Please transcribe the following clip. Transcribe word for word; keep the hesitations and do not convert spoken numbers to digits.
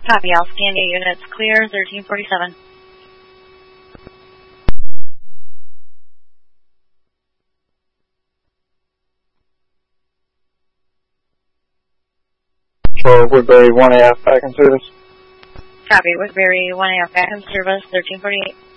Copy, all scan eight units clear, thirteen forty-seven. Control, Woodbury one A F back in service. Copy, Woodbury one A F back in service, thirteen forty-eight.